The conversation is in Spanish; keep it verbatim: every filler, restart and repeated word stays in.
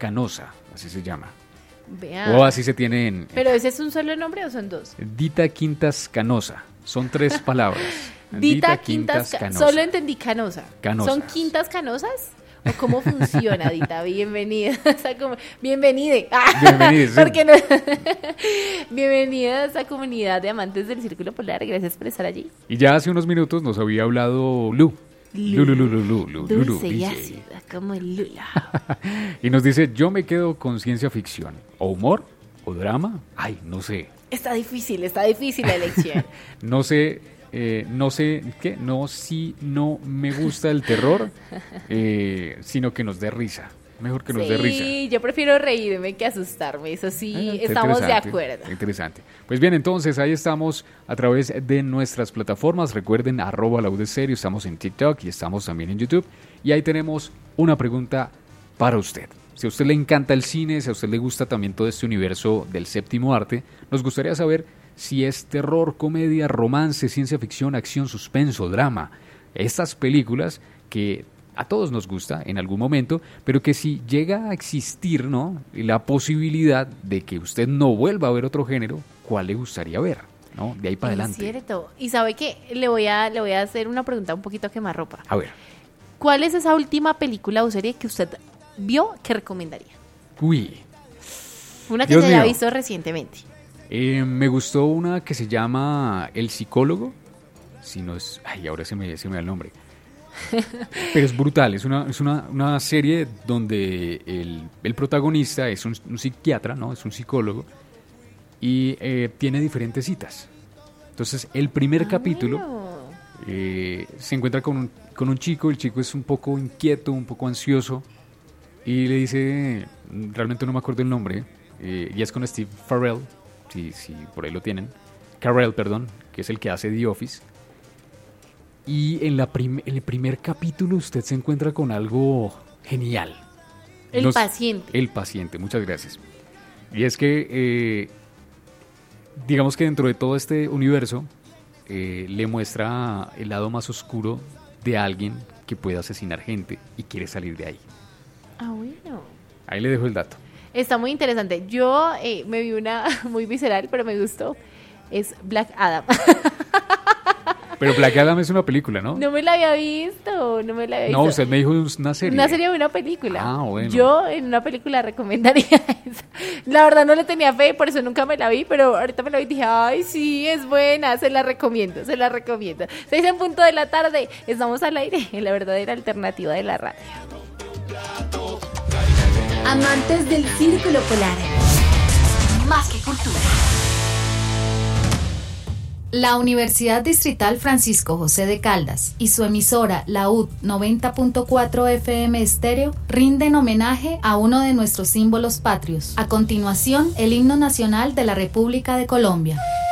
Canosa, así se llama. Vean. O así se tiene en... ¿Pero ese es un solo nombre o son dos? Dita Quintas Canosa. Son tres palabras. Dita Quintas Canosa. Solo entendí Canosa. Canosas. ¿Son Quintas Canosas? ¿O cómo funciona, Dita? Bienvenida. O sea, como, bienvenide. Bienvenida. Sí. Porque no. Bienvenida a esta comunidad de amantes del Círculo Polar. Gracias por estar allí. Y ya hace unos minutos nos había hablado Lu. Lu, Lu, Lu, Lu, Lu, Lu, Lu, Dulce y dice. ácida como el Lula. Y nos dice, yo me quedo con ciencia ficción. ¿O humor? ¿O drama? Ay, no sé. Está difícil, está difícil la elección. No sé, eh, no sé, ¿qué? No, sí, no me gusta el terror, eh, sino que nos dé risa. Mejor que nos sí, dé risa. Sí, yo prefiero reírme que asustarme, eso sí, Ah, estamos de acuerdo. Interesante. Pues bien, entonces ahí estamos a través de nuestras plataformas. Recuerden, arroba la U de Serio, estamos en TikTok y estamos también en YouTube. Y ahí tenemos una pregunta para usted. Si a usted le encanta el cine, si a usted le gusta también todo este universo del séptimo arte, nos gustaría saber si es terror, comedia, romance, ciencia ficción, acción, suspenso, drama. Estas películas que a todos nos gusta en algún momento, pero que si llega a existir, ¿no?, la posibilidad de que usted no vuelva a ver otro género, ¿cuál le gustaría ver? ¿No? De ahí para es adelante. Cierto. Y sabe que le voy a le voy a hacer una pregunta un poquito quemarropa. A ver. ¿Cuál es esa última película o serie que usted vio que recomendaría? Uy. Una que Dios se haya mío. visto recientemente. Eh, me gustó una que se llama El Psicólogo. Si no es... Ay, ahora se me, se me da el nombre. Pero es brutal, es una, es una, una serie donde el, el protagonista es un, un psiquiatra, ¿no? Es un psicólogo y eh, tiene diferentes citas. Entonces, el primer Ah, capítulo bueno. eh, se encuentra con un, con un chico, el chico es un poco inquieto, un poco ansioso y le dice, realmente no me acuerdo el nombre, eh, y es con Steve Farrell, si, si por ahí lo tienen, Carell, perdón, que es el que hace The Office. Y en, la prim- en el primer capítulo usted se encuentra con algo genial. El Nos- paciente. El paciente, muchas gracias. Y es que, eh, digamos que dentro de todo este universo, eh, le muestra el lado más oscuro de alguien que puede asesinar gente y quiere salir de ahí. Ah, bueno. Ahí le dejo el dato. Está muy interesante. Yo eh, me vi una muy visceral, pero me gustó. Es Black Adam. Pero Black Adam es una película, ¿no? No me la había visto, no me la había visto. No, usted me dijo una serie. Una serie o una película. Ah, bueno. Yo en una película recomendaría esa. La verdad no le tenía fe, por eso nunca me la vi, pero ahorita me la vi y dije, ay, sí, es buena, se la recomiendo, se la recomiendo. Seis en punto de la tarde, estamos al aire en la verdadera alternativa de la radio. Amantes del Círculo Polar. Más que cultura. La Universidad Distrital Francisco José de Caldas y su emisora, la U D noventa punto cuatro F M Estéreo, rinden homenaje a uno de nuestros símbolos patrios. A continuación, el himno nacional de la República de Colombia.